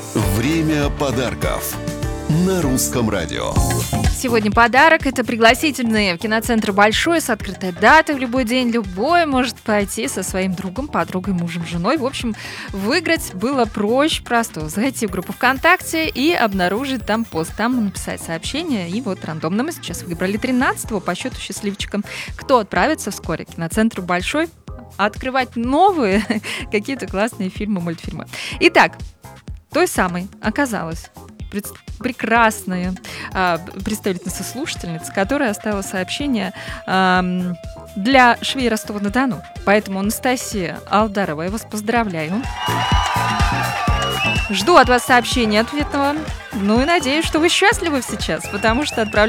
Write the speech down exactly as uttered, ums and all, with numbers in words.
Время подарков на Русском радио. Сегодня подарок – это пригласительные в киноцентр «Большой» с открытой датой в любой день. Любой может пойти со своим другом, подругой, мужем, женой. В общем, выиграть было проще простого. Зайти в группу ВКонтакте и обнаружить там пост. Там написать сообщение. И вот рандомно мы сейчас выбрали тринадцатого по счету счастливчикам. Кто отправится вскоре к киноцентру «Большой» открывать новые какие-то классные фильмы, мультфильмы. Итак, той самой оказалась прекрасная а, представительница слушательница, которая оставила сообщение а, для швей Ростова-на-Дону. Поэтому, Анастасия Алдарова, я вас поздравляю. Жду от вас сообщения ответного. Ну и надеюсь, что вы счастливы сейчас, потому что отправляете